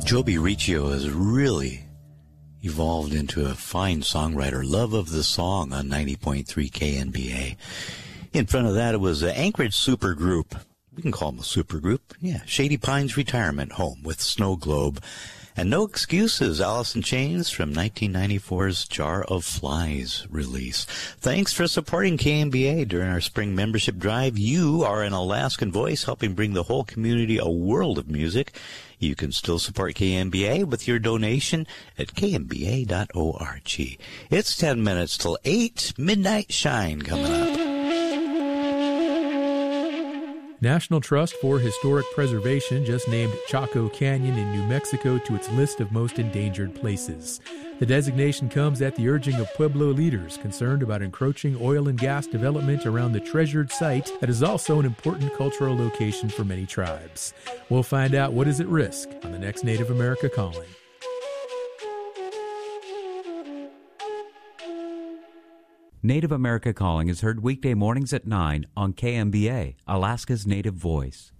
Joby Riccio has really evolved into a fine songwriter. Love of the Song on 90.3 KNBA. In front of that, it was Anchorage Supergroup. We can call them a supergroup. Yeah, Shady Pines Retirement Home with Snow Globe. And No Excuses, Alice in Chains from 1994's Jar of Flies release. Thanks for supporting KNBA during our spring membership drive. You are an Alaskan voice helping bring the whole community a world of music. You can still support KNBA with your donation at knba.org. It's 10 minutes till 8. Midnight Shine coming up. National Trust for Historic Preservation just named Chaco Canyon in New Mexico to its list of most endangered places. The designation comes at the urging of Pueblo leaders concerned about encroaching oil and gas development around the treasured site that is also an important cultural location for many tribes. We'll find out what is at risk on the next Native America Calling. Native America Calling is heard weekday mornings at 9 on KNBA, Alaska's Native Voice.